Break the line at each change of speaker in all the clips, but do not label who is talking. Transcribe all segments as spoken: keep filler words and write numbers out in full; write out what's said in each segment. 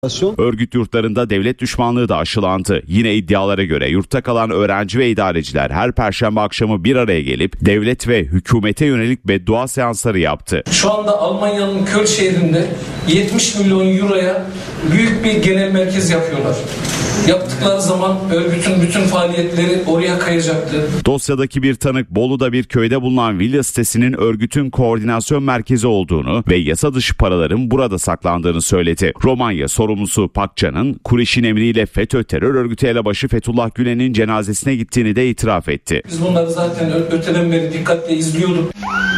Örgüt yurtlarında devlet düşmanlığı da aşılandı. Yine iddialara göre yurtta kalan öğrenci ve idareciler her perşembe akşamı bir araya gelip devlet ve hükümete yönelik beddua seansları yaptı.
Şu anda Almanya'nın Köln şehrinde yetmiş milyon euroya büyük bir genel merkez yapıyorlar. Yaptıkları zaman örgütün bütün faaliyetleri oraya kayacaktı.
Dosyadaki bir tanık Bolu'da bir köyde bulunan villa sitesinin örgütün koordinasyon merkezi olduğunu ve yasa dışı paraların burada saklandığını söyledi. Romanya sorumlusu Pakcan'ın Kureyş'in emriyle FETÖ terör örgütü elebaşı Fethullah Gülen'in cenazesine gittiğini de itiraf etti.
Biz bunları zaten öteden beri dikkatle izliyorduk.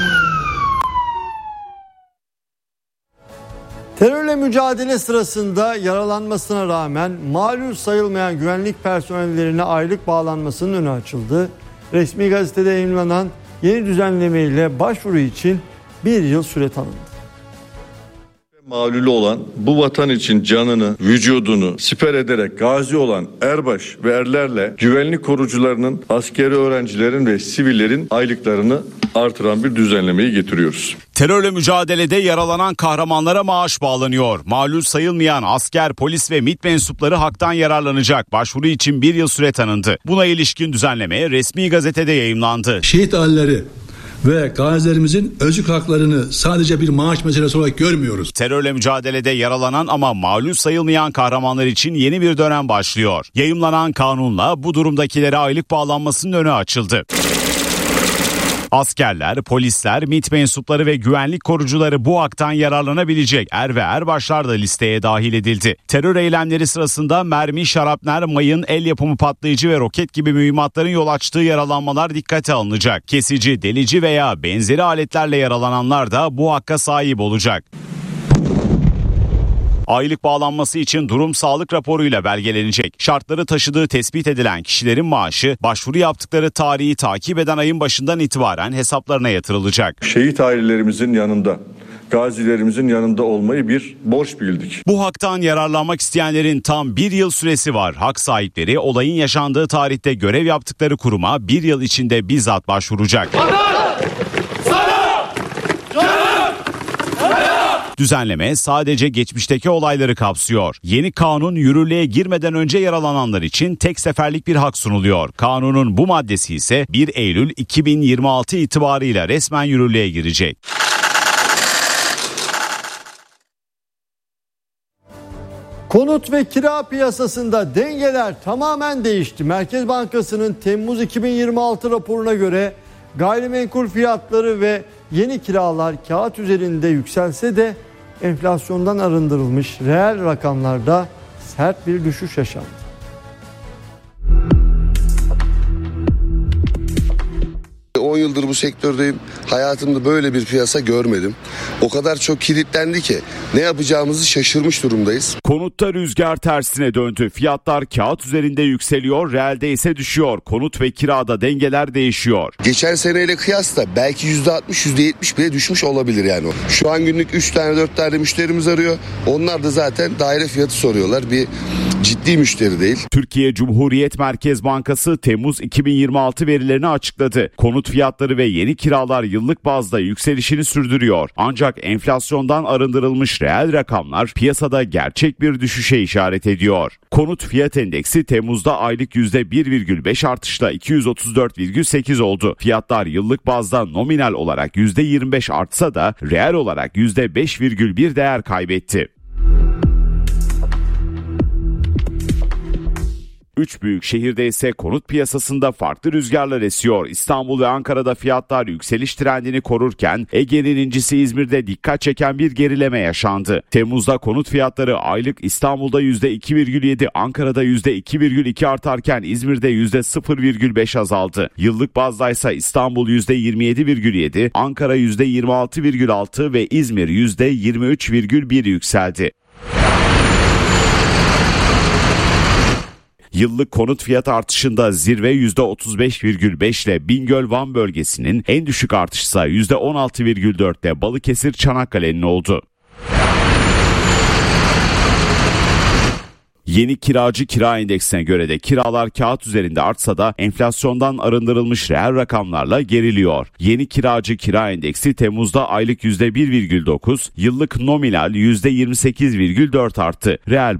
Terörle mücadele sırasında yaralanmasına rağmen malul sayılmayan güvenlik personellerine aylık bağlanmasının önü açıldı. Resmi gazetede yayımlanan yeni düzenleme ile başvuru için bir yıl süre tanındı.
Malulü olan, bu vatan için canını, vücudunu siper ederek gazi olan erbaş ve erlerle güvenlik korucularının, askeri öğrencilerin ve sivillerin aylıklarını artıran bir düzenlemeyi getiriyoruz.
Terörle mücadelede yaralanan kahramanlara maaş bağlanıyor. Malul sayılmayan asker, polis ve MİT mensupları haktan yararlanacak. Başvuru için bir yıl süre tanındı. Buna ilişkin düzenleme resmi gazetede yayımlandı.
Şehit aileleri ve gazilerimizin özlük haklarını sadece bir maaş meselesi olarak görmüyoruz.
Terörle mücadelede yaralanan ama malul sayılmayan kahramanlar için yeni bir dönem başlıyor. Yayımlanan kanunla bu durumdakilere aylık bağlanmasının önü açıldı. Askerler, polisler, MİT mensupları ve güvenlik korucuları bu haktan yararlanabilecek. Er ve erbaşlar da listeye dahil edildi. Terör eylemleri sırasında mermi, şarapnel, mayın, el yapımı patlayıcı ve roket gibi mühimmatların yol açtığı yaralanmalar dikkate alınacak. Kesici, delici veya benzeri aletlerle yaralananlar da bu hakka sahip olacak. Aylık bağlanması için durum sağlık raporuyla belgelenecek. Şartları taşıdığı tespit edilen kişilerin maaşı başvuru yaptıkları tarihi takip eden ayın başından itibaren hesaplarına yatırılacak.
Şehit ailelerimizin yanında, gazilerimizin yanında olmayı bir borç bildik.
Bu haktan yararlanmak isteyenlerin tam bir yıl süresi var. Hak sahipleri olayın yaşandığı tarihte görev yaptıkları kuruma bir yıl içinde bizzat başvuracak. Düzenleme sadece geçmişteki olayları kapsıyor. Yeni kanun yürürlüğe girmeden önce yaralananlar için tek seferlik bir hak sunuluyor. Kanunun bu maddesi ise bir Eylül iki bin yirmi altı itibarıyla resmen yürürlüğe girecek.
Konut ve kira piyasasında dengeler tamamen değişti. Merkez Bankası'nın Temmuz iki bin yirmi altı raporuna göre gayrimenkul fiyatları ve yeni kiralar kağıt üzerinde yükselse de enflasyondan arındırılmış reel rakamlarda sert bir düşüş yaşandı.
on yıldır bu sektördeyim. Hayatımda böyle bir piyasa görmedim. O kadar çok kilitlendi ki ne yapacağımızı şaşırmış durumdayız.
Konutta rüzgar tersine döndü. Fiyatlar kağıt üzerinde yükseliyor, reelde ise düşüyor. Konut ve kirada dengeler değişiyor.
Geçen seneyle kıyasla belki yüzde altmış yüzde yetmiş bile düşmüş olabilir yani o. Şu an günlük üç tane dört tane müşterimiz arıyor. Onlar da zaten daire fiyatı soruyorlar. Bir ciddi müşteri değil.
Türkiye Cumhuriyet Merkez Bankası Temmuz iki bin yirmi altı verilerini açıkladı. Konut fiyatları ve yeni kiralar yıllık bazda yükselişini sürdürüyor. Ancak enflasyondan arındırılmış reel rakamlar piyasada gerçek bir düşüşe işaret ediyor. Konut fiyat endeksi Temmuz'da aylık yüzde bir virgül beş artışla iki yüz otuz dört virgül sekiz oldu. Fiyatlar yıllık bazda nominal olarak yüzde yirmi beş artsa da reel olarak yüzde beş virgül bir değer kaybetti. Üç büyük şehirde ise konut piyasasında farklı rüzgarlar esiyor. İstanbul ve Ankara'da fiyatlar yükseliş trendini korurken Ege'nin incisi İzmir'de dikkat çeken bir gerileme yaşandı. Temmuz'da konut fiyatları aylık İstanbul'da yüzde iki virgül yedi, Ankara'da yüzde iki virgül iki artarken İzmir'de yüzde sıfır virgül beş azaldı. Yıllık bazdaysa İstanbul yüzde yirmi yedi virgül yedi, Ankara yüzde yirmi altı virgül altı ve İzmir yüzde yirmi üç virgül bir yükseldi. Yıllık konut fiyat artışında zirve yüzde otuz beş virgül beş ile Bingöl-Van bölgesinin, en düşük artışsa yüzde on altı virgül dört ile Balıkesir-Çanakkale'nin oldu. Yeni kiracı kira endeksine göre de kiralar kağıt üzerinde artsa da enflasyondan arındırılmış reel rakamlarla geriliyor. Yeni kiracı kira endeksi Temmuz'da aylık yüzde bir virgül dokuz, yıllık nominal yüzde yirmi sekiz virgül dört arttı. Reel